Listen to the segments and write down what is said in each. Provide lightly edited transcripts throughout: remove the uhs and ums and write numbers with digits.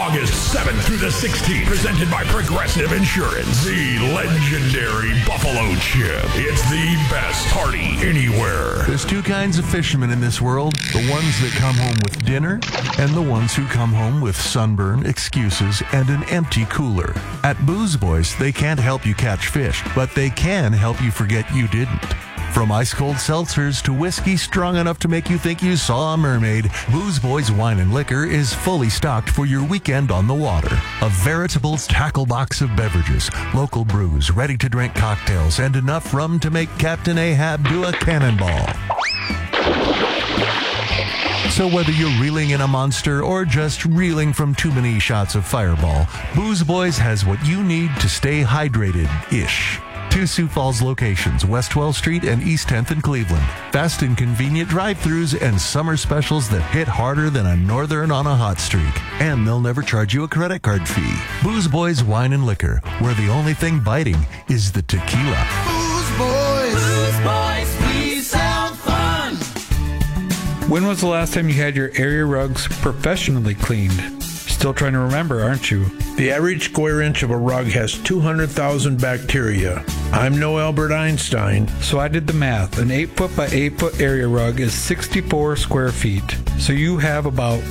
August 7th through the 16th, presented by Progressive Insurance, the legendary Buffalo Chip. It's the best party anywhere. There's two kinds of fishermen in this world, the ones that come home with dinner and the ones who come home with sunburn, excuses, and an empty cooler. At Booze Boys, they can't help you catch fish, but they can help you forget you didn't. From ice-cold seltzers to whiskey strong enough to make you think you saw a mermaid, Booze Boys Wine and Liquor is fully stocked for your weekend on the water. A veritable tackle box of beverages, local brews, ready-to-drink cocktails, and enough rum to make Captain Ahab do a cannonball. So whether you're reeling in a monster or just reeling from too many shots of Fireball, Booze Boys has what you need to stay hydrated-ish. 2 Sioux Falls locations, West 12th Street and East 10th in Cleveland. Fast and convenient drive-thrus and summer specials that hit harder than a northern on a hot streak. And they'll never charge you a credit card fee. Booze Boys Wine and Liquor, where the only thing biting is the tequila. Booze Boys. Booze Boys, please sound fun. When was the last time you had your area rugs professionally cleaned? Still trying to remember, aren't you? The average square inch of a rug has 200,000 bacteria. I'm no Albert Einstein. So I did the math. An 8-foot by 8-foot area rug is 64 square feet. So you have about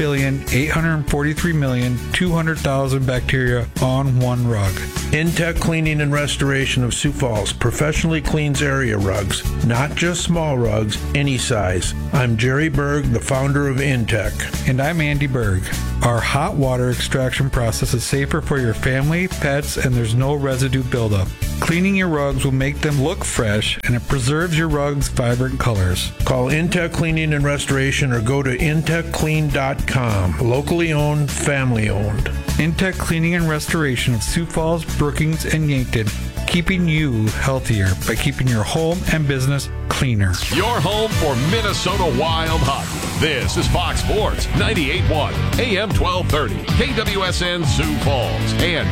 1,843,200,000 bacteria on one rug. Intech Cleaning and Restoration of Sioux Falls professionally cleans area rugs, not just small rugs, any size. I'm Jerry Berg, the founder of Intech. And I'm Andy Berg. Our hot water extraction process is safer for your family, pets, and there's no residue buildup. Cleaning your rugs will make them look fresh, and it preserves your rugs' vibrant colors. Call Intech Cleaning and Restoration or go to intechclean.com. Locally owned, family owned. Intech Cleaning and Restoration of Sioux Falls, Brookings, and Yankton, keeping you healthier by keeping your home and business cleaner. Your home for Minnesota Wild hockey. This is Fox Sports 98.1 AM 1230 KWSN Sioux Falls and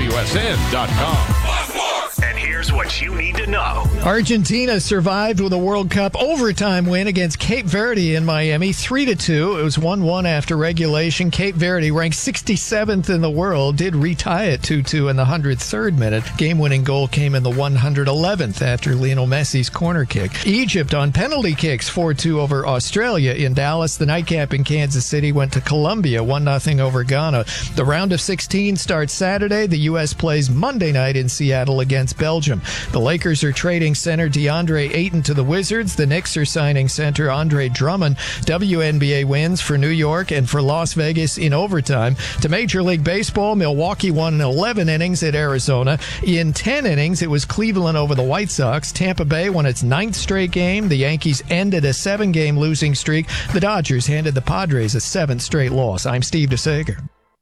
KWSN.com. And here's what you need to know. Argentina survived with a World Cup overtime win against Cape Verde in Miami, 3-2. It was 1-1 after regulation. Cape Verde, ranked 67th in the world, did retie it 2-2 in the 103rd minute. Game-winning goal came in the 111th after Lionel Messi's corner kick. Egypt on penalty kicks, 4-2 over Australia in Dallas. The nightcap in Kansas City went to Colombia, 1-0 over Ghana. The round of 16 starts Saturday. The U.S. plays Monday night in Seattle against Belgium. The Lakers are trading center DeAndre Ayton to the Wizards. The Knicks are signing center Andre Drummond. WNBA wins for New York and for Las Vegas in overtime. To Major League Baseball, Milwaukee won in 11 innings at Arizona. In 10 innings, it was Cleveland over the White Sox. Tampa Bay won its 9th straight game. The Yankees ended a 7-game losing streak. The Dodgers handed the Padres a 7th straight loss. I'm Steve DeSager.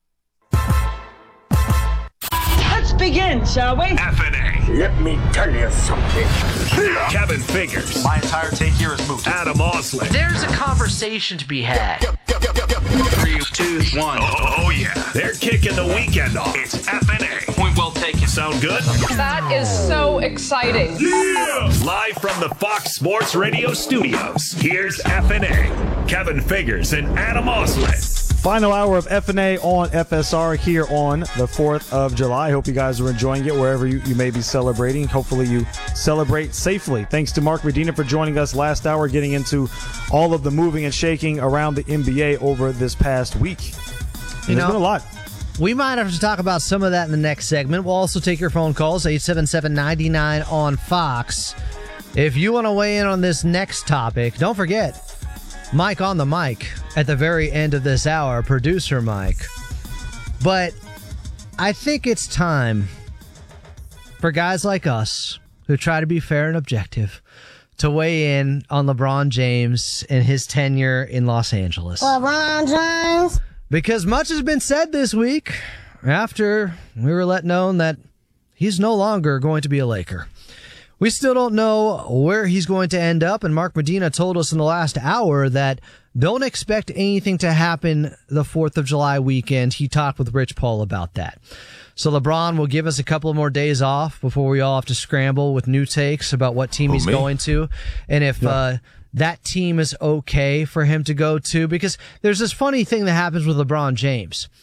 Let's begin, shall we? FNA. Let me tell you something. Kevin Figures. My entire take here is moved. Adam Osley. There's a conversation to be had. 3, 2, 1. Oh, yeah. They're kicking the weekend off. It's FNA. Point well taken. Sound good? That is so exciting. Yeah! Live from the Fox Sports Radio studios, here's FNA. Kevin Figures and Adam Osley. Final hour of FNA on FSR here on the 4th of July. Hope you guys are enjoying it wherever you may be celebrating. Hopefully you celebrate safely. Thanks to Mark Medina for joining us last hour, getting into all of the moving and shaking around the NBA over this past week. There's been a lot. We might have to talk about some of that in the next segment. We'll also take your phone calls, 877-99 on Fox. If you want to weigh in on this next topic, don't forget, Mike on the mic at the very end of this hour, producer Mike. But I think it's time for guys like us who try to be fair and objective to weigh in on LeBron James and his tenure in Los Angeles. LeBron James. Because much has been said this week after we were let known that he's no longer going to be a Laker. We still don't know where he's going to end up, and Mark Medina told us in the last hour that don't expect anything to happen the 4th of July weekend. He talked with Rich Paul about that. So LeBron will give us a couple of more days off before we all have to scramble with new takes about what team he's going to, and if that team is okay for him to go to, because there's this funny thing that happens with LeBron James.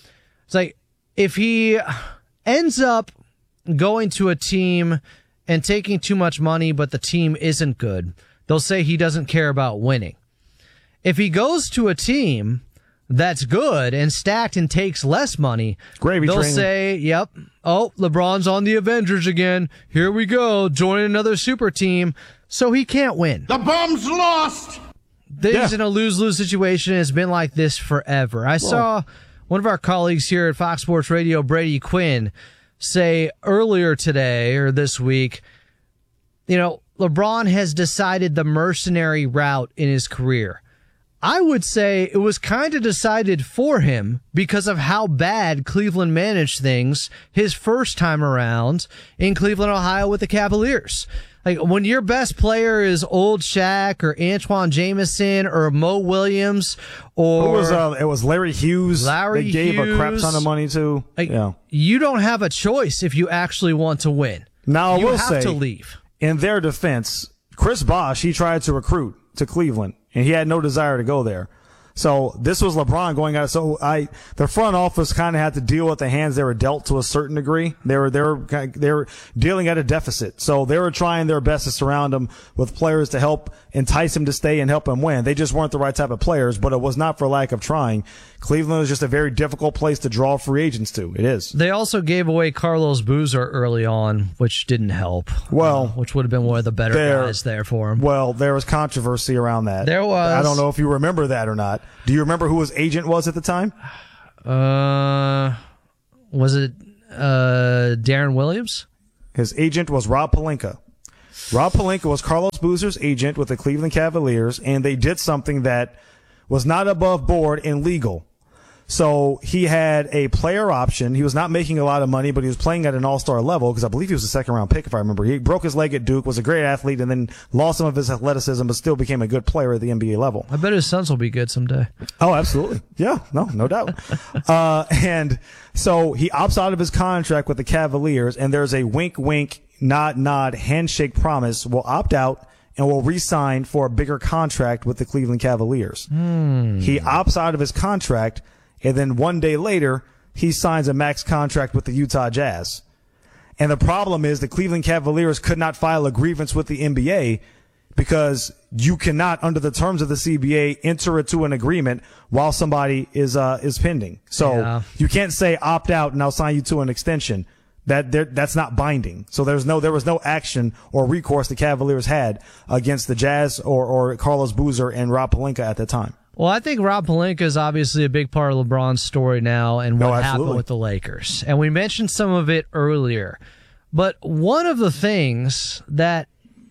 It's like if he ends up going to a team and taking too much money, but the team isn't good, they'll say he doesn't care about winning. If he goes to a team that's good and stacked and takes less money, they'll say, yep, oh, LeBron's on the Avengers again. Here we go, join another super team. So he can't win. The bum's lost! This in a lose-lose situation has been like this forever. I saw one of our colleagues here at Fox Sports Radio, Brady Quinn, say earlier today or this week, LeBron has decided the mercenary route in his career. I would say it was kind of decided for him because of how bad Cleveland managed things his first time around in Cleveland, Ohio with the Cavaliers. Like when your best player is old Shaq or Antoine Jameson or Mo Williams or it was Larry Hughes. They gave a crap ton of money to. You don't have a choice if you actually want to win. Now you will have say, to leave. In their defense, Chris Bosh, he tried to recruit to Cleveland, and he had no desire to go there. So this was LeBron going out. So the front office kind of had to deal with the hands they were dealt to a certain degree. They were dealing at a deficit. So they were trying their best to surround him with players to help entice him to stay and help him win. They just weren't the right type of players, but it was not for lack of trying. Cleveland was just a very difficult place to draw free agents to. It is. They also gave away Carlos Boozer early on, which didn't help. Well, which would have been one of the better guys there for him. Well, there was controversy around that. There was. I don't know if you remember that or not. Do you remember who his agent was at the time? Was it Darren Williams? His agent was Rob Pelinka. Rob Pelinka was Carlos Boozer's agent with the Cleveland Cavaliers, and they did something that was not above board and legal. So he had a player option. He was not making a lot of money, but he was playing at an all-star level because I believe he was a second-round pick, if I remember. He broke his leg at Duke, was a great athlete, and then lost some of his athleticism, but still became a good player at the NBA level. I bet his sons will be good someday. Oh, absolutely. Yeah, no doubt. And so he opts out of his contract with the Cavaliers, and there's a wink, nod, handshake promise. Will opt out and will re-sign for a bigger contract with the Cleveland Cavaliers. He opts out of his contract, and then one day later, he signs a max contract with the Utah Jazz. And the problem is the Cleveland Cavaliers could not file a grievance with the NBA because you cannot, under the terms of the CBA, enter into an agreement while somebody is pending. So you can't say opt out and I'll sign you to an extension. That's not binding. So there was no action or recourse the Cavaliers had against the Jazz or Carlos Boozer and Rob Pelinka at the time. Well, I think Rob Pelinka is obviously a big part of LeBron's story now and what happened with the Lakers. And we mentioned some of it earlier. But one of the things that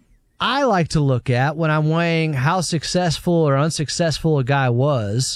I like to look at when I'm weighing how successful or unsuccessful a guy was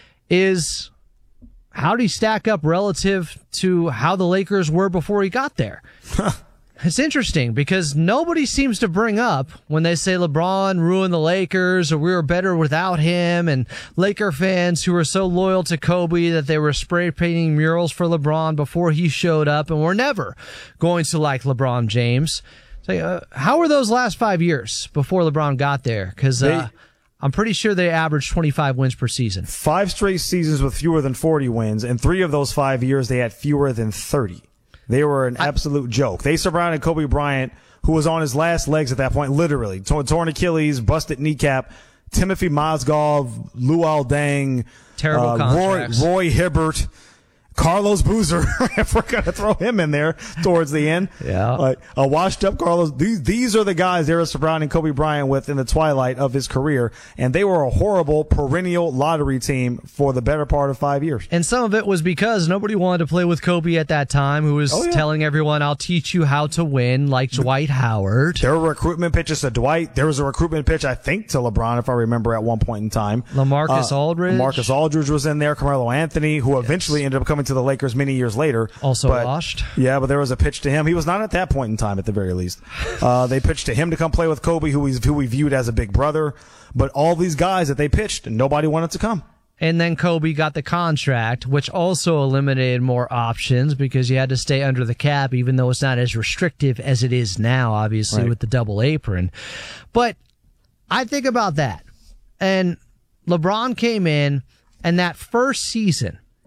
is how did he stack up relative to how the Lakers were before he got there? It's interesting because nobody seems to bring up when they say LeBron ruined the Lakers or we were better without him, and Laker fans who were so loyal to Kobe that they were spray painting murals for LeBron before he showed up and were never going to like LeBron James. So, how were those last 5 years before LeBron got there? Because I'm pretty sure they averaged 25 wins per season. 5 straight seasons with fewer than 40 wins, and 3 of those 5 years they had fewer than 30. They were an absolute joke. They surrounded Kobe Bryant, who was on his last legs at that point, literally. Torn Achilles, busted kneecap. Timothy Mozgov, Luol Deng, terrible contracts. Roy Hibbert, Carlos Boozer, if we're going to throw him in there towards the end. Yeah. A washed up Carlos. These are the guys they were surrounding Kobe Bryant with in the twilight of his career. And they were a horrible perennial lottery team for the better part of 5 years. And some of it was because nobody wanted to play with Kobe at that time, who was telling everyone, I'll teach you how to win, like Dwight Howard. There were recruitment pitches to Dwight. There was a recruitment pitch, I think, to LeBron, if I remember, at one point in time. LaMarcus Aldridge. LaMarcus Aldridge was in there. Carmelo Anthony, who eventually ended up coming to the Lakers many years later. Also washed. Yeah, but there was a pitch to him. He was not at that point in time, at the very least. They pitched to him to come play with Kobe, who we viewed as a big brother. But all these guys that they pitched, nobody wanted to come. And then Kobe got the contract, which also eliminated more options because you had to stay under the cap, even though it's not as restrictive as it is now, obviously, with the double apron. But I think about that. And LeBron came in, and that first season,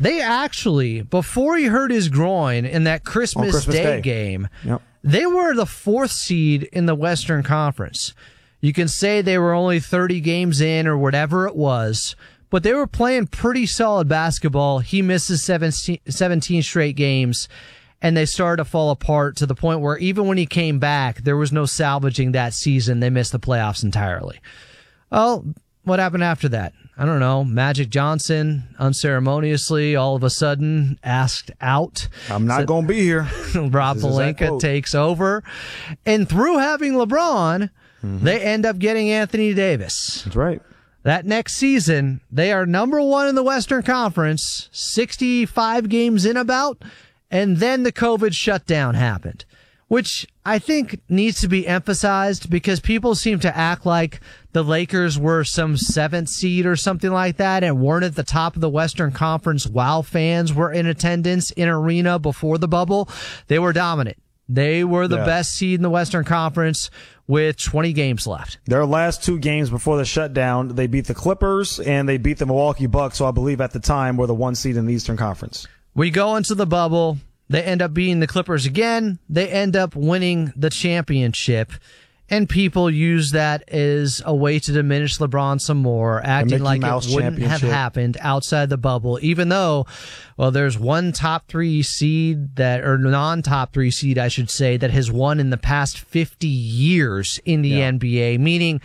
They actually, before he hurt his groin in that Christmas Day game, they were the 4th seed in the Western Conference. You can say they were only 30 games in or whatever it was, but they were playing pretty solid basketball. He misses 17 straight games, and they started to fall apart to the point where even when he came back, there was no salvaging that season. They missed the playoffs entirely. Well, what happened after that? I don't know. Magic Johnson unceremoniously all of a sudden asked out. I'm not going to be here. Rob Pelinka takes over. And through having LeBron, they end up getting Anthony Davis. That's right. That next season, they are number 1 in the Western Conference, 65 games in about, and then the COVID shutdown happened, which I think needs to be emphasized because people seem to act like the Lakers were some 7th seed or something like that and weren't at the top of the Western Conference while fans were in attendance in arena before the bubble. They were dominant. They were the best seed in the Western Conference with 20 games left. Their last 2 games before the shutdown, they beat the Clippers and they beat the Milwaukee Bucks, so I believe at the time were the 1 seed in the Eastern Conference. We go into the bubble. They end up beating the Clippers again. They end up winning the championship. And people use that as a way to diminish LeBron some more, acting like it wouldn't have happened outside the bubble, even though, well, there's one top 3 seed or non-top 3 seed, I should say, that has won in the past 50 years in the NBA, meaning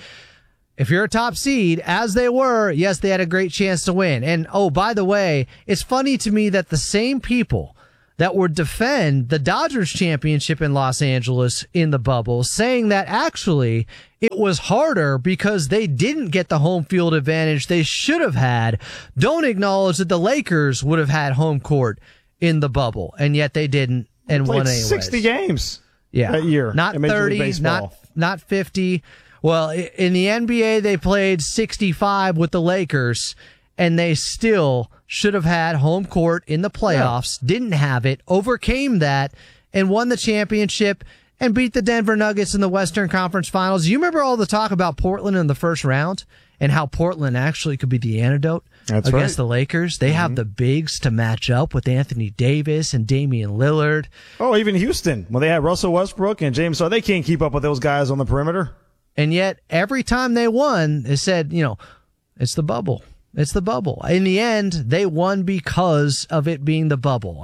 if you're a top seed, as they were, yes, they had a great chance to win. And, oh, by the way, it's funny to me that the same people that would defend the Dodgers championship in Los Angeles in the bubble, saying that actually it was harder because they didn't get the home field advantage they should have had, don't acknowledge that the Lakers would have had home court in the bubble, and yet they didn't and won anyways. 60 games that year. Not 30, not 50. Well, in the NBA, they played 65 with the Lakers, and they still should have had home court in the playoffs, didn't have it, overcame that, and won the championship and beat the Denver Nuggets in the Western Conference Finals. You remember all the talk about Portland in the first round and how Portland actually could be the antidote against the Lakers? They have the bigs to match up with Anthony Davis and Damian Lillard. Oh, even Houston, when they had Russell Westbrook and James Harden, they can't keep up with those guys on the perimeter. And yet, every time they won, they said, it's the bubble. It's the bubble. In the end, they won because of it being the bubble.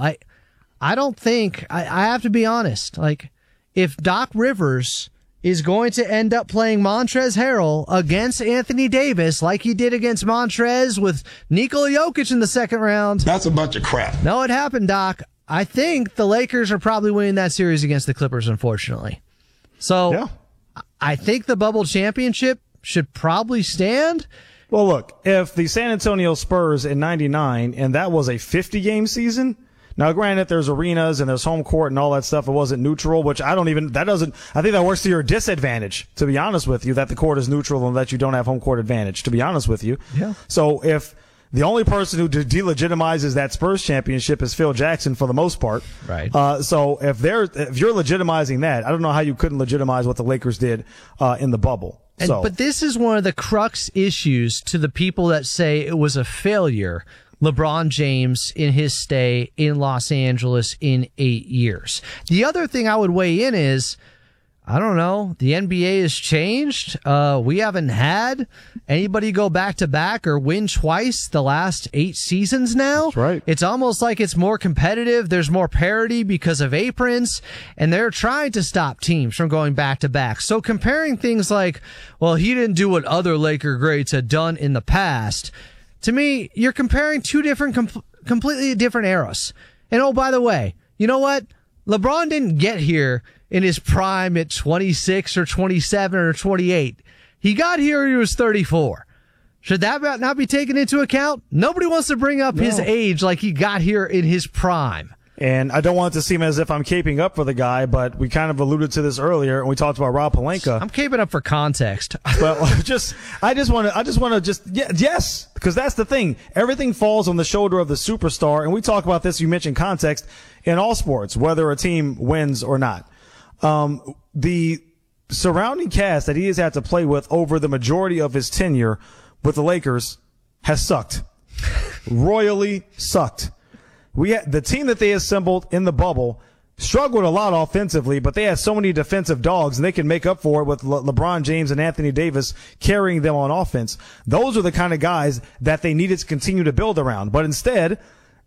I don't think, I have to be honest, like, if Doc Rivers is going to end up playing Montrezl Harrell against Anthony Davis like he did against Montrez with Nikola Jokic in the second round. That's a bunch of crap. No, it happened, Doc. I think the Lakers are probably winning that series against the Clippers, unfortunately. So I think the bubble championship should probably stand. Well, look, if the San Antonio Spurs in 99, and that was a 50-game season, now granted there's arenas and there's home court and all that stuff, it wasn't neutral, which I think that works to your disadvantage, to be honest with you, that the court is neutral and that you don't have home court advantage, to be honest with you. Yeah. So if the only person who delegitimizes that Spurs championship is Phil Jackson for the most part. Right. So if you're legitimizing that, I don't know how you couldn't legitimize what the Lakers did in the bubble. But this is one of the crux issues to the people that say it was a failure, LeBron James in his stay in Los Angeles in 8 years. The other thing I would weigh in is, I don't know, the NBA has changed. We haven't had anybody go back-to-back or win twice the last 8 seasons now. That's right. It's almost like it's more competitive. There's more parity because of aprons, and they're trying to stop teams from going back-to-back. So comparing things like, well, he didn't do what other Laker greats had done in the past, to me, you're comparing two different, completely different eras. And oh, by the way, you know what? LeBron didn't get here in his prime at 26 or 27 or 28. He got here when he was 34. Should that not be taken into account? Nobody wants to bring up his age like he got here in his prime. And I don't want it to seem as if I'm caping up for the guy, but we kind of alluded to this earlier, and we talked about Rob Pelinka. I'm caping up for context. Well, yes, because that's the thing. Everything falls on the shoulder of the superstar, and we talk about this, you mentioned context, in all sports, whether a team wins or not. The surrounding cast that he has had to play with over the majority of his tenure with the Lakers has sucked. Royally sucked. the team that they assembled in the bubble struggled a lot offensively, but they had so many defensive dogs, and they can make up for it with LeBron James and Anthony Davis carrying them on offense. Those are the kind of guys that they needed to continue to build around. But instead,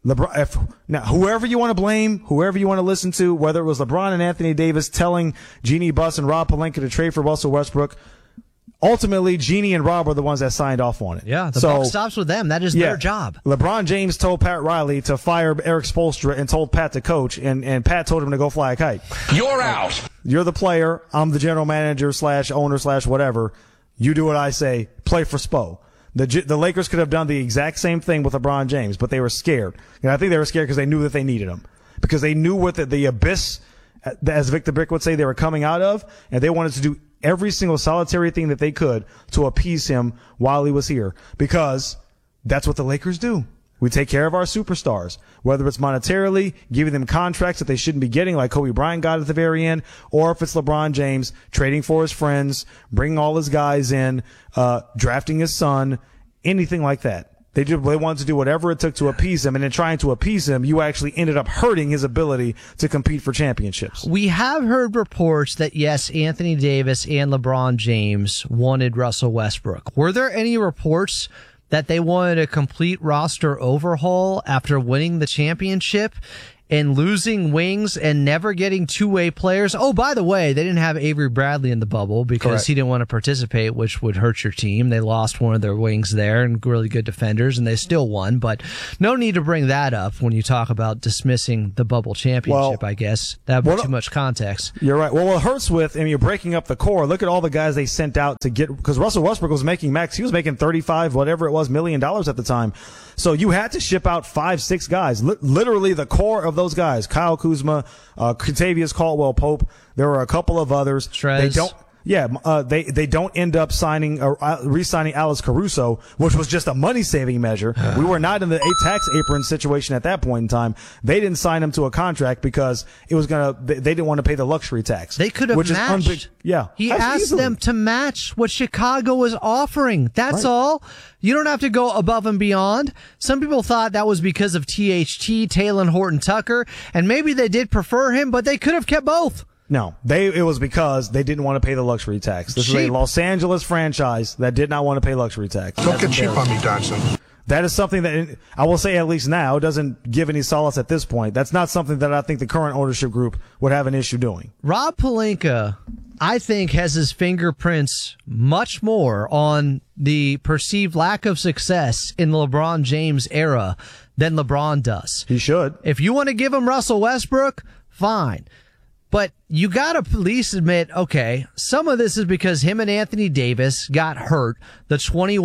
now, whoever you want to blame, whoever you want to listen to, whether it was LeBron and Anthony Davis telling Jeanie Buss and Rob Pelinka to trade for Russell Westbrook, ultimately, Jeanie and Rob are the ones that signed off on it. Yeah, the buck stops with them. That is their job. LeBron James told Pat Riley to fire Eric Spoelstra and told Pat to coach, and Pat told him to go fly a kite. You're out. You're the player. I'm the general manager / owner / whatever. You do what I say. Play for Spo. The Lakers could have done the exact same thing with LeBron James, but they were scared. And I think they were scared because they knew that they needed him. Because they knew what the abyss, as Victor Brick would say, they were coming out of, and they wanted to do every single solitary thing that they could to appease him while he was here, because that's what the Lakers do. We take care of our superstars, whether it's monetarily, giving them contracts that they shouldn't be getting, like Kobe Bryant got at the very end, or if it's LeBron James trading for his friends, bringing all his guys in, drafting his son, anything like that. They wanted to do whatever it took to appease him, and in trying to appease him, you actually ended up hurting his ability to compete for championships. We have heard reports that, yes, Anthony Davis and LeBron James wanted Russell Westbrook. Were there any reports that they wanted a complete roster overhaul after winning the championship and losing wings and never getting two-way players? Oh, by the way, they didn't have Avery Bradley in the bubble because he didn't want to participate, which would hurt your team. They lost one of their wings there and really good defenders, and they still won. But no need to bring that up when you talk about dismissing the bubble championship, I guess. That would be too much context. You're right. Well, what hurts with, you're breaking up the core. Look at all the guys they sent out to get, because Russell Westbrook was making max. He was making $35, whatever it was, $1 million at the time. So you had to ship out 5-6 guys, literally the core of those guys. Kyle Kuzma, Kentavious Caldwell-Pope. There were a couple of others. They don't end up signing or re-signing Alex Caruso, which was just a money-saving measure. We were not in the tax apron situation at that point in time. They didn't sign him to a contract because it was they didn't want to pay the luxury tax. They could have matched. He asked them to match what Chicago was offering. That's all. You don't have to go above and beyond. Some people thought that was because of THT, Talen Horton-Tucker, and maybe they did prefer him, but they could have kept both. No, it was because they didn't want to pay the luxury tax. This is a Los Angeles franchise that did not want to pay luxury tax. Don't get cheap on me, Dodson. That is something that I will say, at least now, doesn't give any solace at this point. That's not something that I think the current ownership group would have an issue doing. Rob Pelinka, I think, has his fingerprints much more on the perceived lack of success in the LeBron James era than LeBron does. He should. If you want to give him Russell Westbrook, fine. But you got to at least admit, okay, some of this is because him and Anthony Davis got hurt the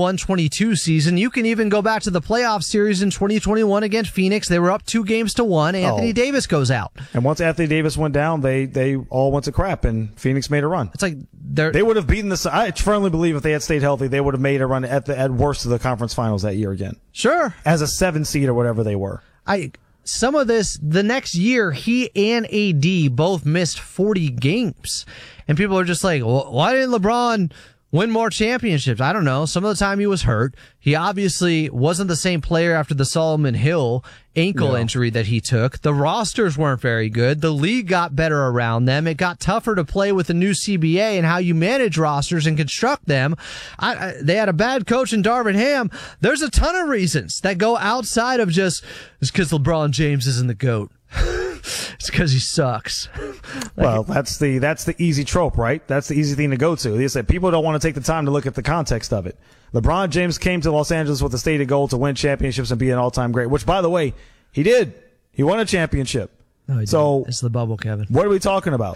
21-22 season. You can even go back to the playoff series in 2021 against Phoenix. They were up 2-1. Anthony Davis goes out. And once Anthony Davis went down, they all went to crap, and Phoenix made a run. It's like they would have beaten the. I firmly believe if they had stayed healthy, they would have made a run at worst of the conference finals that year again. Sure. As a 7 seed or whatever they were. Some of this, the next year, he and AD both missed 40 games. And people are just like, well, why didn't LeBron win more championships? I don't know. Some of the time he was hurt. He obviously wasn't the same player after the Solomon Hill ankle injury that he took. The rosters weren't very good. The league got better around them. It got tougher to play with the new CBA and how you manage rosters and construct them. They had a bad coach in Darvin Ham. There's a ton of reasons that go outside of just, it's because LeBron James isn't the GOAT. It's because he sucks. Well, that's the easy trope, right? That's the easy thing to go to. They said people don't want to take the time to look at the context of it. LeBron James came to Los Angeles with a stated goal to win championships and be an all-time great, which, by the way, he did. He won a championship. No, he didn't. It's the bubble, Kevin. What are we talking about?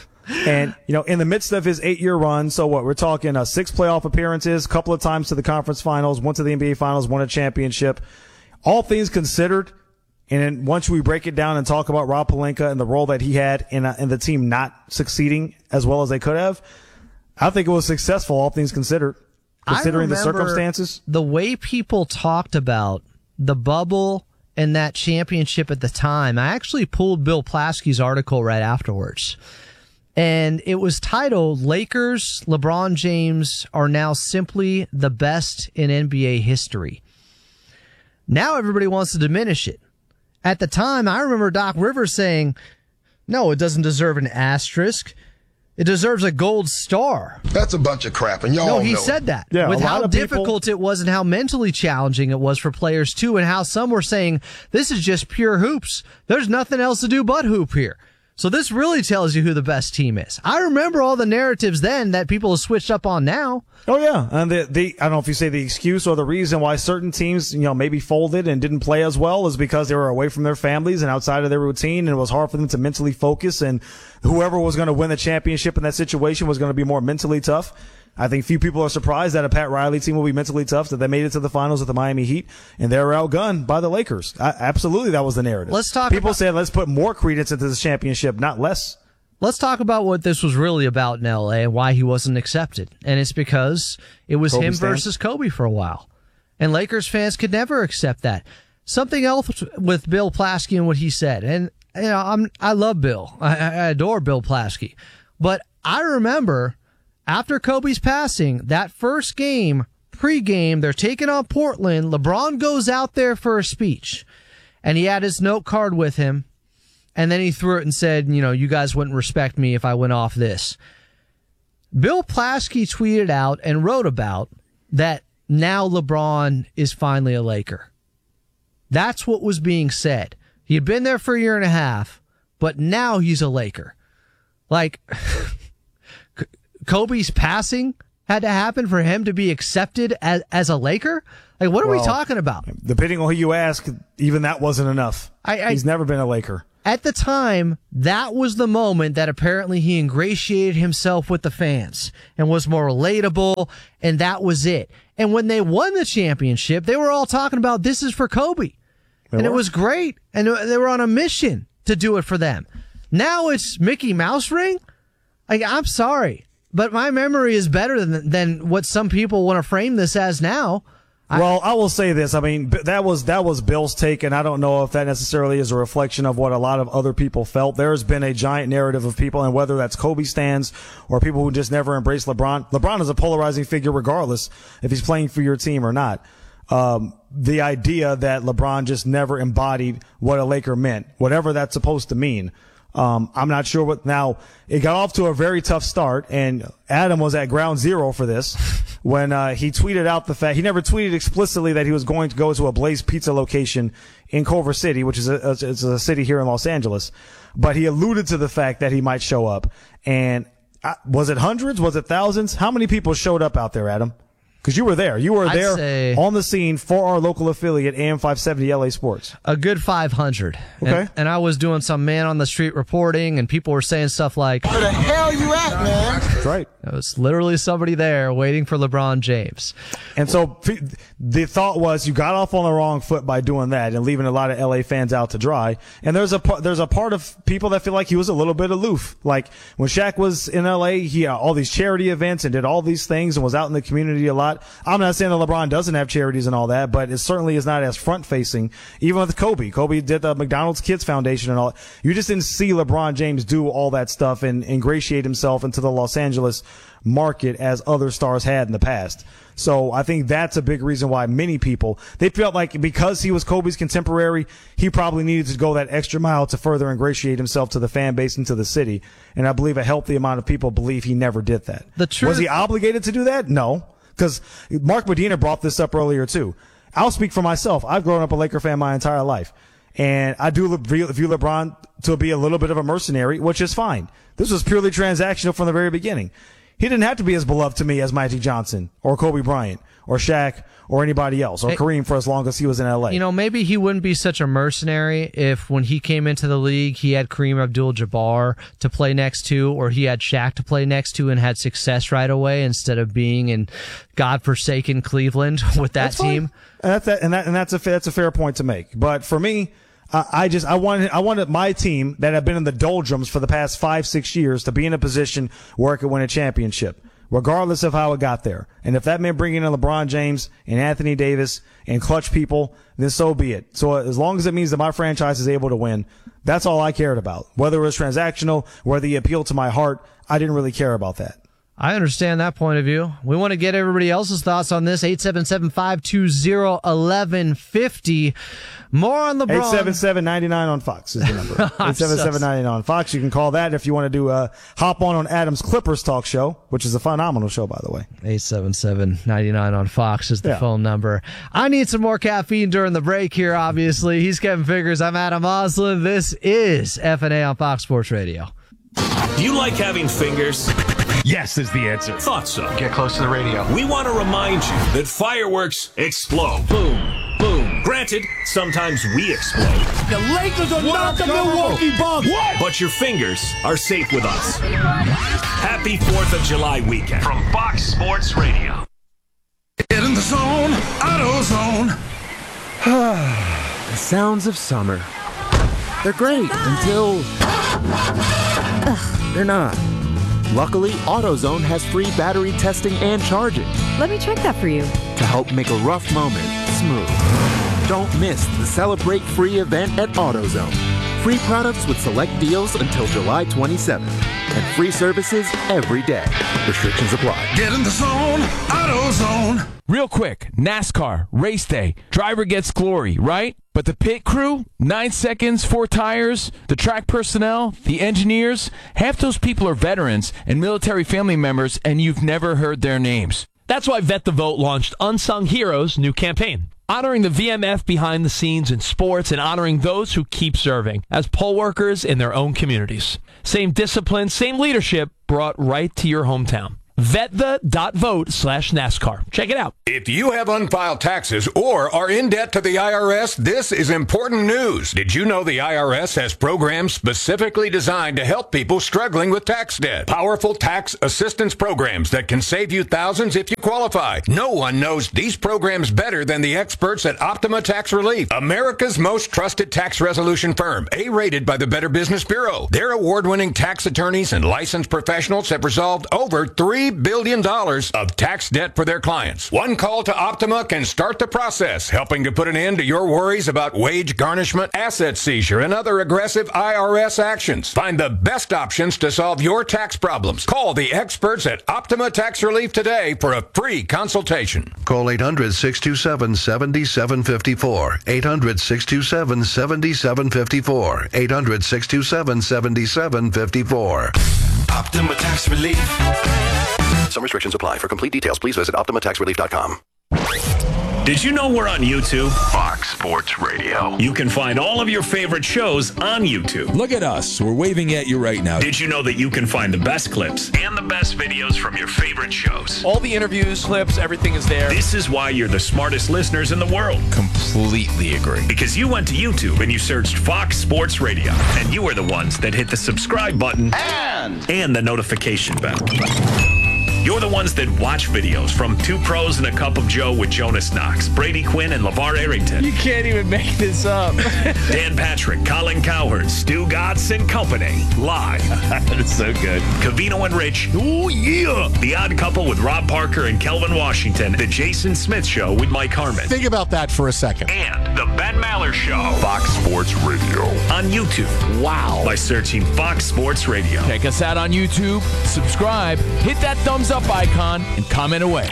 And, in the midst of his 8-year run, so what? We're talking 6 playoff appearances, a couple of times to the conference finals, went to the NBA finals, won a championship. All things considered, and then once we break it down and talk about Rob Pelinka and the role that he had in the team not succeeding as well as they could have, I think it was successful, all things considered, considering the circumstances. The way people talked about the bubble and that championship at the time, I actually pulled Bill Plaschke's article right afterwards. And it was titled, Lakers, LeBron James are now simply the best in NBA history. Now everybody wants to diminish it. At the time, I remember Doc Rivers saying, no, it doesn't deserve an asterisk. It deserves a gold star. That's a bunch of crap, and y'all know. No, he said that. Yeah, with how difficult it was and how mentally challenging it was for players, too, and how some were saying, this is just pure hoops. There's nothing else to do but hoop here. So this really tells you who the best team is. I remember all the narratives then that people have switched up on now. Oh, yeah. And I don't know if you say the excuse or the reason why certain teams, maybe folded and didn't play as well is because they were away from their families and outside of their routine, and it was hard for them to mentally focus, and whoever was going to win the championship in that situation was going to be more mentally tough. I think few people are surprised that a Pat Riley team will be mentally tough, that they made it to the finals with the Miami Heat, and they were outgunned by the Lakers. Absolutely, that was the narrative. People said, let's put more credence into this championship, not less. Let's talk about what this was really about in L.A. and why he wasn't accepted. And it's because it was Kobe him versus Kobe for a while. And Lakers fans could never accept that. Something else with Bill Plaschke and what he said. And I love Bill. I adore Bill Plaschke. But I remember after Kobe's passing, that first game, pregame, they're taking on Portland. LeBron goes out there for a speech. And he had his note card with him. And then he threw it and said, you guys wouldn't respect me if I went off this. Bill Plaschke tweeted out and wrote about that now LeBron is finally a Laker. That's what was being said. He had been there for a year and a half, but now he's a Laker. Like, Kobe's passing had to happen for him to be accepted as a Laker? Like, what are we talking about? Depending on who you ask, even that wasn't enough. He's never been a Laker. At the time, that was the moment that apparently he ingratiated himself with the fans and was more relatable, and that was it. And when they won the championship, they were all talking about this is for Kobe. It was great, and they were on a mission to do it for them. Now it's Mickey Mouse ring? I'm sorry, but my memory is better than what some people want to frame this as now. Well, I will say this. I mean, that was Bill's take, and I don't know if that necessarily is a reflection of what a lot of other people felt. There's been a giant narrative of people, and whether that's Kobe stans or people who just never embrace LeBron. LeBron is a polarizing figure regardless if he's playing for your team or not. The idea that LeBron just never embodied what a Laker meant, whatever that's supposed to mean. I'm not sure what. Now, it got off to a very tough start, and Adam was at ground zero for this when he tweeted out the fact he never tweeted explicitly that he was going to go to a Blaze Pizza location in Culver City, which is a city here in Los Angeles, but he alluded to the fact that he might show up. And was it hundreds? Was it thousands? How many people showed up out there, Adam? Because you were there. You were there on the scene for our local affiliate, AM 570 LA Sports. A good 500. Okay. And I was doing some man-on-the-street reporting, and people were saying stuff like, where the hell you at, man? That's right. It was literally somebody there waiting for LeBron James. And so the thought was you got off on the wrong foot by doing that and leaving a lot of LA fans out to dry. And there's a part of people that feel like he was a little bit aloof. Like when Shaq was in LA, he had all these charity events and did all these things and was out in the community a lot. I'm not saying that LeBron doesn't have charities and all that, but it certainly is not as front-facing. Even with Kobe. Kobe did the McDonald's Kids Foundation and all. You just didn't see LeBron James do all that stuff and ingratiate himself into the Los Angeles market as other stars had in the past. So I think that's a big reason why many people, they felt like because he was Kobe's contemporary, he probably needed to go that extra mile to further ingratiate himself to the fan base and to the city. And I believe a healthy amount of people believe he never did that. Was he obligated to do that? No. Because Mark Medina brought this up earlier, too. I'll speak for myself. I've grown up a Laker fan my entire life. And I do view LeBron to be a little bit of a mercenary, which is fine. This was purely transactional from the very beginning. He didn't have to be as beloved to me as Magic Johnson or Kobe Bryant or Shaq or anybody else or Kareem for as long as he was in LA. Maybe he wouldn't be such a mercenary if when he came into the league, he had Kareem Abdul-Jabbar to play next to, or he had Shaq to play next to and had success right away instead of being in godforsaken Cleveland with that team. And that's a fair point to make. But for me, I wanted my team that had been in the doldrums for the past 5-6 years to be in a position where it could win a championship, regardless of how it got there. And if that meant bringing in LeBron James and Anthony Davis and clutch people, then so be it. So as long as it means that my franchise is able to win, that's all I cared about. Whether it was transactional, whether he appealed to my heart, I didn't really care about that. I understand that point of view. We want to get everybody else's thoughts on this. 877-520-1150. More on LeBron. 877-99 on Fox is the number. 877-99 on Fox. You can call that if you want to do hop on Adam's Clippers talk show, which is a phenomenal show, by the way. 877-99 on Fox is the phone number. I need some more caffeine during the break here, obviously. He's Kevin Figures. I'm Adam Oslin. This is FNA on Fox Sports Radio. Do you like having fingers? Yes is the answer. Thought so. Get close to the radio. We want to remind you that fireworks explode. Boom, boom. Granted, sometimes we explode. The Lakers are not the Milwaukee Bucks. What? But your fingers are safe with us. Happy 4th of July weekend from Fox Sports Radio. Get in the zone, AutoZone. The sounds of summer. They're great until they're not. Luckily, AutoZone has free battery testing and charging Let me check that for you. to help make a rough moment smooth. Don't miss the Celebrate Free event at AutoZone. Free products with select deals until July 27th. And free services every day. Restrictions apply. Get in the zone, AutoZone. Real quick, NASCAR, race day, driver gets glory, right? But the pit crew, 9 seconds, 4 tires, the track personnel, the engineers, half those people are veterans and military family members, and you've never heard their names. That's why Vet the Vote launched Unsung Heroes' new campaign, honoring the VMF behind the scenes in sports and honoring those who keep serving as poll workers in their own communities. Same discipline, same leadership brought right to your hometown. VetThe.vote/NASCAR. Check it out. If you have unfiled taxes or are in debt to the IRS, this is important news. Did you know the IRS has programs specifically designed to help people struggling with tax debt? Powerful tax assistance programs that can save you thousands if you qualify. No one knows these programs better than the experts at Optima Tax Relief, America's most trusted tax resolution firm, A-rated by the Better Business Bureau. Their award-winning tax attorneys and licensed professionals have resolved over $3 billion of tax debt for their clients. One call to Optima can start the process, helping to put an end to your worries about wage garnishment, asset seizure, and other aggressive IRS actions. Find the best options to solve your tax problems. Call the experts at Optima Tax Relief today for a free consultation. Call 800-627-7754. 800-627-7754. 800-627-7754. Optima Tax Relief. Some restrictions apply. For complete details, please visit OptimaTaxRelief.com. Did you know we're on YouTube? Fox Sports Radio. You can find all of your favorite shows on YouTube. Look at us. We're waving at you right now. Did you know that you can find the best clips and the best videos from your favorite shows? All the interviews, clips, everything is there. This is why you're the smartest listeners in the world. Completely agree. Because you went to YouTube and you searched Fox Sports Radio, and you were the ones that hit the subscribe button and the notification bell. You're the ones that watch videos from Two Pros and a Cup of Joe with Jonas Knox, Brady Quinn, and LeVar Arrington. You can't even make this up. Dan Patrick, Colin Cowherd, Stu Gatz and Company. Live. That's so good. Cavino and Rich. Oh, yeah. The Odd Couple with Rob Parker and Kelvin Washington. The Jason Smith Show with Mike Harmon. Think about that for a second. And the Ben Maller Show. Fox Sports Radio. On YouTube. Wow. By searching Fox Sports Radio. Check us out on YouTube. Subscribe. Hit that thumbs up icon and comment away.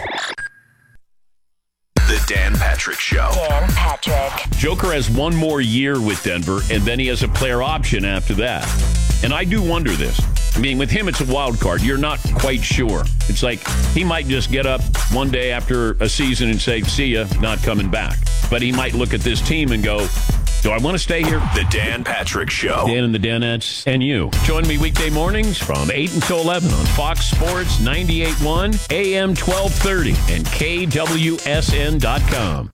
The Dan Patrick Show. Dan Patrick. Joker has one more year with Denver, and then he has a player option after that. And I do wonder this. I mean, with him, it's a wild card. You're not quite sure. It's like he might just get up one day after a season and say, see ya, not coming back. But he might look at this team and go, do I want to stay here? The Dan Patrick Show. Dan and the Danettes and you. Join me weekday mornings from 8 until 11 on Fox Sports 98.1, AM 1230, and KWSN.com.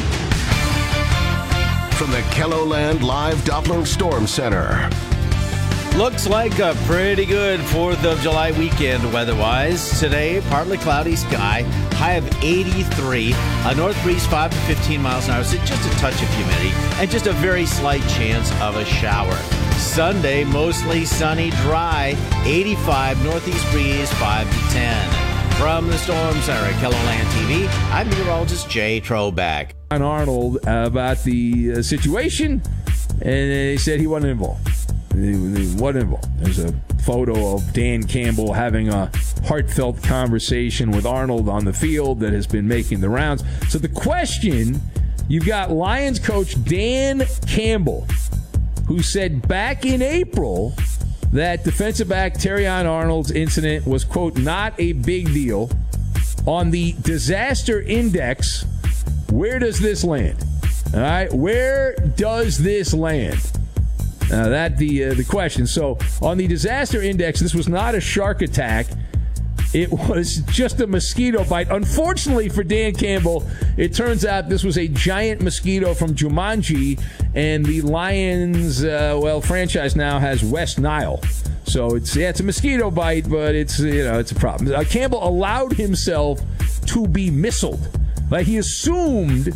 From the KELOLAND Live Doppler Storm Center. Looks like a pretty good 4th of July weekend weather-wise. Today, partly cloudy sky, high of 83, a north breeze 5 to 15 miles an hour, so just a touch of humidity, and just a very slight chance of a shower. Sunday, mostly sunny, dry, 85, northeast breeze 5 to 10. From the Storm Center at KELOLAND TV, I'm meteorologist Jay Troback. On Arnold about the situation, and they said he wasn't involved. What involved? There's a photo of Dan Campbell having a heartfelt conversation with Arnold on the field that has been making the rounds. So the question, you've got Lions coach Dan Campbell, who said back in April that defensive back Terrion Arnold's incident was, quote, not a big deal. On the disaster index, where does this land? All right, where does this land? That the question. So on the disaster index, this was not a shark attack. It was just a mosquito bite. Unfortunately for Dan Campbell, it turns out this was a giant mosquito from Jumanji, and the Lions, franchise now has West Nile. So it's a mosquito bite, but it's a problem. Campbell allowed himself to be missiled. Like he assumed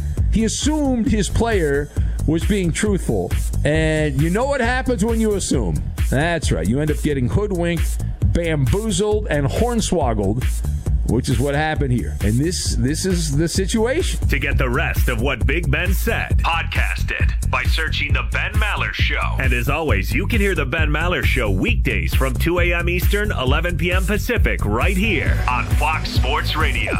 his player was being truthful. And you know what happens when you assume? That's right. You end up getting hoodwinked, bamboozled, and hornswoggled, which is what happened here. And this is the situation. To get the rest of what Big Ben said, podcast it by searching The Ben Maller Show. And as always, you can hear The Ben Maller Show weekdays from 2 a.m. Eastern, 11 p.m. Pacific, right here on Fox Sports Radio.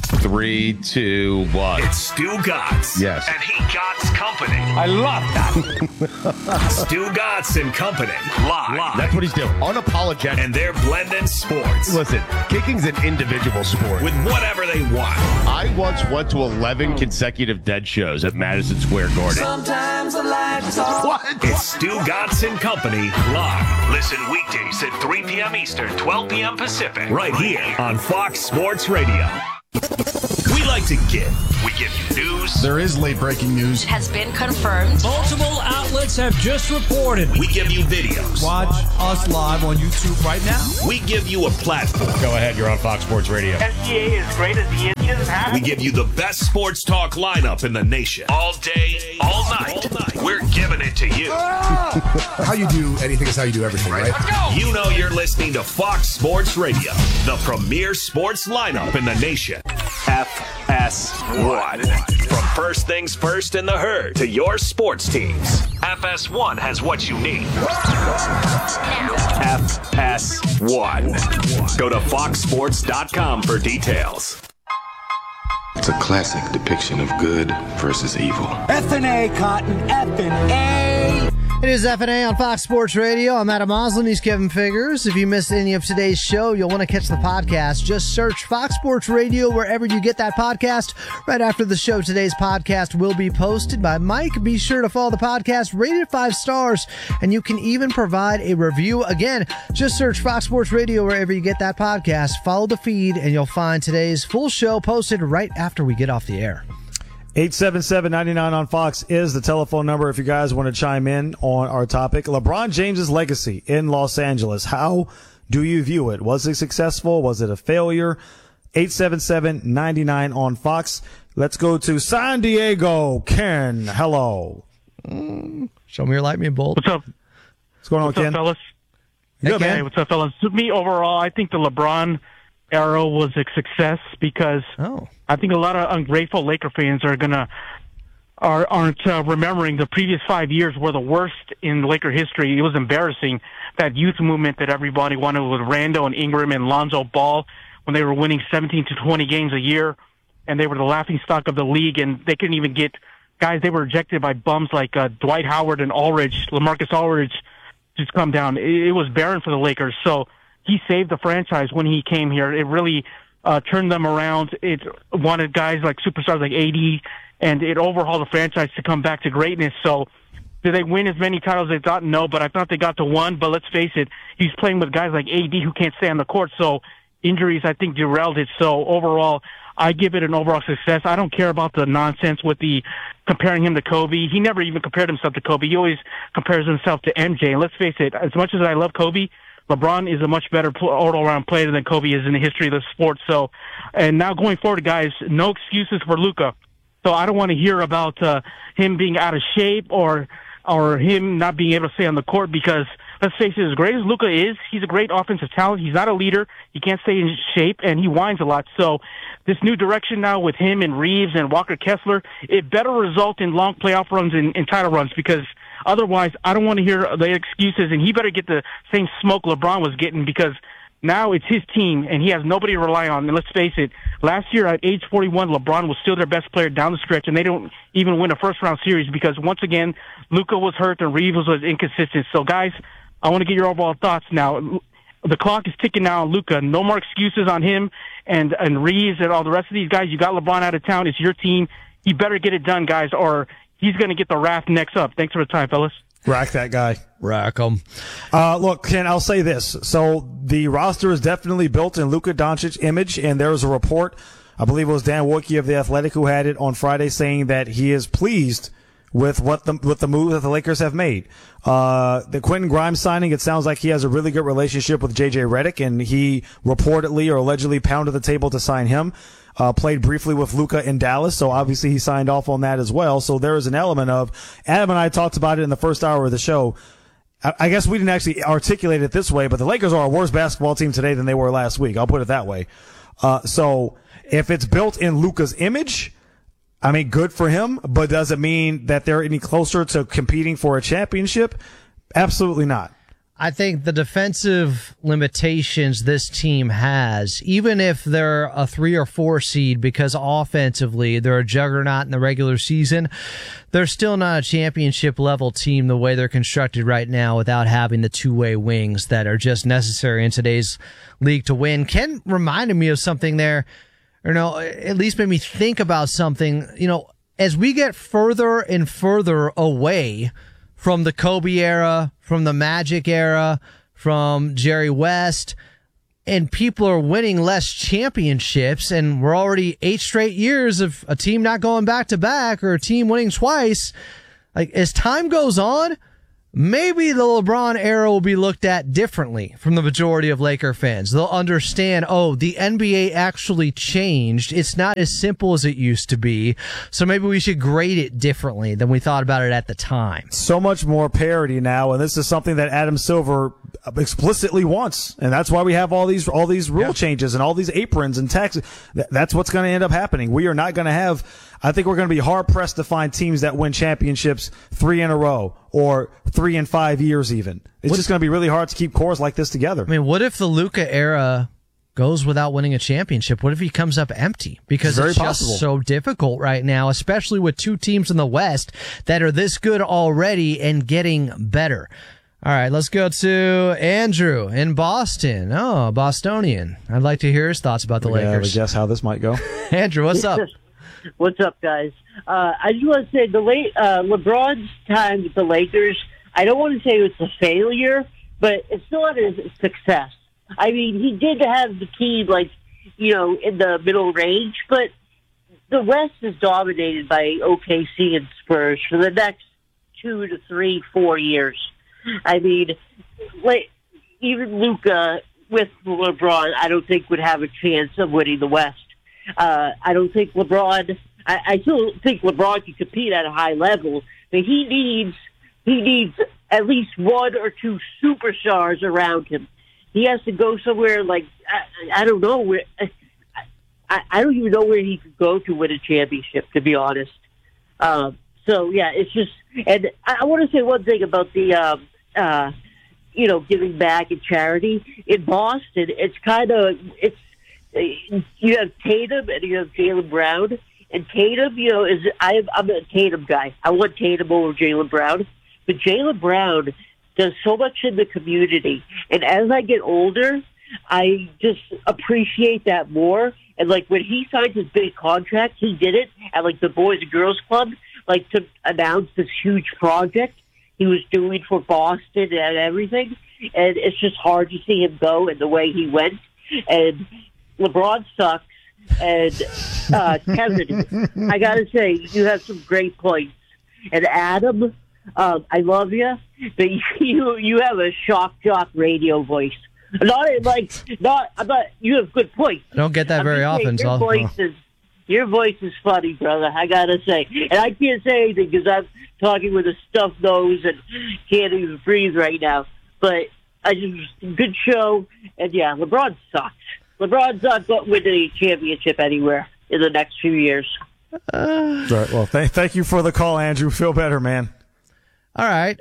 3, 2, 1. It's Stu Gatz. Yes. And he Gatz Company. I love that. Stu Gatz and Company. Live. That's what he's doing. Unapologetic. And they're blending sports. Listen, kicking's an individual sport. With whatever they want. I once went to 11 consecutive Dead shows at Madison Square Garden. Sometimes the lights off. What? It's Stu Gatz and Company live. Listen weekdays at 3 p.m. Eastern, 12 p.m. Pacific. Right here on Fox Sports Radio. We like to give. We give you news. There is late breaking news. Has been confirmed. Multiple outlets have just reported. We give you videos. Watch us live on YouTube right now. We give you a platform. Go ahead, you're on Fox Sports Radio. SGA is great as he is. He doesn't have We give you the best sports talk lineup in the nation. All day, all night. We're giving it to you. How you do anything is how you do everything, right? Let's go. You know you're listening to Fox Sports Radio, the premier sports lineup in the nation. FS1. From first things first in the herd to your sports teams, FS1 has what you need. FS1. Go to foxsports.com for details. It's a classic depiction of good versus evil. F&A, Cotton, F&A. It is F&A on Fox Sports Radio. I'm Adam Moslin. He's Kevin Figures. If you missed any of today's show, you'll want to catch the podcast. Just search Fox Sports Radio wherever you get that podcast. Right after the show, today's podcast will be posted by Mike. Be sure to follow the podcast, rated 5 stars, and you can even provide a review. Again, just search Fox Sports Radio wherever you get that podcast. Follow the feed, and you'll find today's full show posted right after we get off the air. 877-99 on Fox is the telephone number if you guys want to chime in on our topic. LeBron James's legacy in Los Angeles. How do you view it? Was it successful? Was it a failure? 877-99 on Fox. Let's go to San Diego. Ken, hello. Show me your lightning bolt. What's up? What's going on, Ken? What's up, fellas? Good, hey, man. what's up, fellas? To me, overall, I think the LeBron era was a success because I think a lot of ungrateful Laker fans aren't remembering the previous 5 years were the worst in Laker history. It was embarrassing, that youth movement that everybody wanted with Randall and Ingram and Lonzo Ball when they were winning 17 to 20 games a year, and they were the laughingstock of the league, and they couldn't even get guys. They were rejected by bums like Dwight Howard and LaMarcus Aldridge, just come down. It was barren for the Lakers, so he saved the franchise when he came here. It really turned them around. It wanted guys like superstars like AD, and it overhauled the franchise to come back to greatness. So did they win as many titles as they thought? No, but I thought they got to one. But let's face it, he's playing with guys like AD who can't stay on the court. So injuries, I think, derailed it. So overall, I give it an overall success. I don't care about the nonsense with the comparing him to Kobe. He never even compared himself to Kobe. He always compares himself to MJ. And let's face it, as much as I love Kobe, LeBron is a much better all-around player than Kobe is in the history of the sport. So, and now going forward, guys, no excuses for Luka. So I don't want to hear about him being out of shape or him not being able to stay on the court, because let's face it, as great as Luka is, he's a great offensive talent. He's not a leader. He can't stay in shape, and he whines a lot. So this new direction now with him and Reeves and Walker Kessler, it better result in long playoff runs and title runs, because Otherwise, I don't want to hear the excuses, and he better get the same smoke LeBron was getting, because now it's his team, and he has nobody to rely on. And let's face it, last year at age 41, LeBron was still their best player down the stretch, and they don't even win a first-round series because, once again, Luka was hurt and Reeves was inconsistent. So, guys, I want to get your overall thoughts now. The clock is ticking now on Luka. No more excuses on him and Reeves and all the rest of these guys. You got LeBron out of town. It's your team. You better get it done, guys, or he's going to get the wrath next up. Thanks for the time, fellas. Rack that guy. Rack him. Look, Ken, I'll say this. So the roster is definitely built in Luka Doncic's image, and there was a report, I believe it was Dan Wojcicki of The Athletic who had it on Friday, saying that he is pleased with what the move that the Lakers have made. The Quentin Grimes signing, it sounds like he has a really good relationship with J.J. Redick, and he reportedly or allegedly pounded the table to sign him. Played briefly with Luka in Dallas, so obviously he signed off on that as well. So there is an element of, Adam and I talked about it in the first hour of the show. I guess we didn't actually articulate it this way, but the Lakers are a worse basketball team today than they were last week. I'll put it that way. So if it's built in Luka's image, I mean, good for him, but does it mean that they're any closer to competing for a championship? Absolutely not. I think the defensive limitations this team has, even if they're a 3 or 4 seed, because offensively they're a juggernaut in the regular season, they're still not a championship level team the way they're constructed right now without having the two-way wings that are just necessary in today's league to win. Ken reminded me of something there, or no, at least made me think about something. You know, as we get further and further away from the Kobe era, from the Magic era, from Jerry West, and people are winning less championships, and we're already 8 straight years of a team not going back to back or a team winning twice. Like, as time goes on, maybe the LeBron era will be looked at differently from the majority of Laker fans. They'll understand, oh, the NBA actually changed. It's not as simple as it used to be. So maybe we should grade it differently than we thought about it at the time. So much more parity now, and this is something that Adam Silver explicitly wants. And that's why we have all these rule changes and all these aprons and taxes. That's what's going to end up happening. We are not going to have, I think we're going to be hard pressed to find teams that win championships 3 in a row or 3 in 5 years even. It's just going to be really hard to keep cores like this together. I mean, what if the Luka era goes without winning a championship? What if he comes up empty? Because it's just so difficult right now, especially with 2 teams in the West that are this good already and getting better. All right, let's go to Andrew in Boston. Oh, Bostonian. I'd like to hear his thoughts about the Lakers. Guess how this might go. Andrew, what's up? What's up, guys? I just want to say LeBron's time with the Lakers, I don't want to say it was a failure, but it's not a success. I mean, he did have the team, in the middle range, but the West is dominated by OKC and Spurs for the next 2 to 3, 4 years. I mean, even Luka with LeBron, I don't think would have a chance of winning the West. I don't think LeBron. I still think LeBron can compete at a high level, but he needs at least 1 or 2 superstars around him. He has to go somewhere I don't know where. I don't even know where he could go to win a championship, to be honest. So yeah, it's just, and I want to say one thing about the giving back and charity in Boston. It's kind of you have Tatum and you have Jaylen Brown. And Tatum, I'm a Tatum guy. I want Tatum over Jaylen Brown. But Jaylen Brown does so much in the community. And as I get older, I just appreciate that more. And when he signed his big contract, he did it at the Boys and Girls Club, to announce this huge project he was doing for Boston and everything. And it's just hard to see him go and the way he went. And LeBron sucks. And Kevin, I gotta say, you have some great points. And Adam, I love you, but you have a shock jock radio voice. You have good points. I don't get that very often. Your voice is funny, brother. I gotta say, and I can't say anything because I'm talking with a stuffed nose and can't even breathe right now. But good show, and yeah, LeBron sucks. LeBron's not going to win a championship anywhere in the next few years. Right. Well, thank you for the call, Andrew. Feel better, man. All right.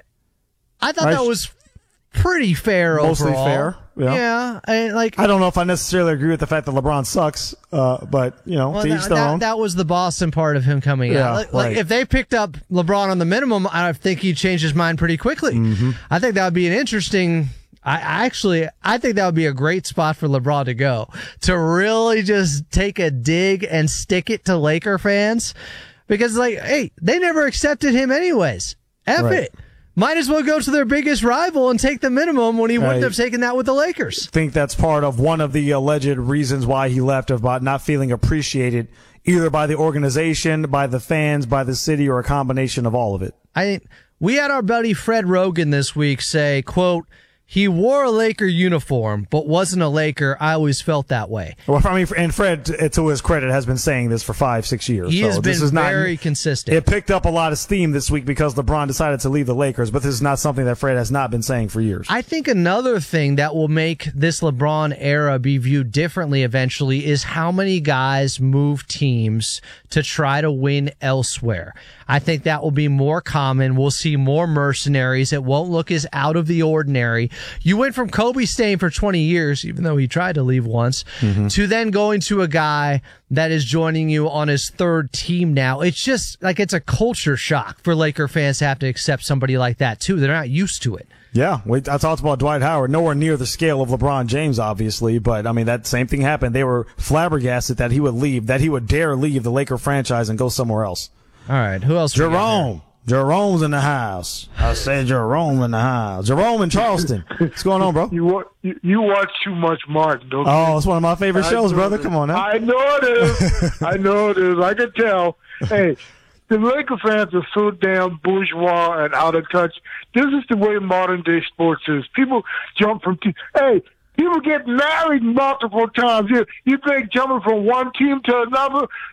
I thought that was pretty fair Mostly overall. fair. Yeah. I don't know if I necessarily agree with the fact that LeBron sucks, but, to each their own. That was the Boston part of him coming out. Like, if they picked up LeBron on the minimum, I think he'd change his mind pretty quickly. Mm-hmm. I think that would be an interesting... I think that would be a great spot for LeBron to go, to really just take a dig and stick it to Laker fans, because hey, they never accepted him anyways. It. Might as well go to their biggest rival and take the minimum when he wouldn't have taken that with the Lakers. I think that's part of one of the alleged reasons why he left, about not feeling appreciated either by the organization, by the fans, by the city, or a combination of all of it. We had our buddy Fred Rogan this week say, quote, "He wore a Laker uniform, but wasn't a Laker. I always felt that way." Well, and Fred, to his credit, has been saying this for 5-6 years. He has been very consistent. It picked up a lot of steam this week because LeBron decided to leave the Lakers, but this is not something that Fred has not been saying for years. I think another thing that will make this LeBron era be viewed differently eventually is how many guys move teams to try to win elsewhere. I think that will be more common. We'll see more mercenaries. It won't look as out of the ordinary. You went from Kobe staying for 20 years, even though he tried to leave once, to then going to a guy that is joining you on his third team now. It's just it's a culture shock for Laker fans to have to accept somebody like that, too. They're not used to it. Yeah, I talked about Dwight Howard. Nowhere near the scale of LeBron James, obviously, but that same thing happened. They were flabbergasted that he would leave, that he would dare leave the Laker franchise and go somewhere else. All right, who else? Jerome. Jerome's in the house. I said Jerome in the house. Jerome in Charleston. What's going on, bro? You watch too much Martin, don't you? Oh, it's one of my favorite shows, brother. Come on now. I know it is. I know it is. I can tell. Hey, the Laker fans are so damn bourgeois and out of touch. This is the way modern day sports is. People jump from people get married multiple times. You think jumping from one team to another,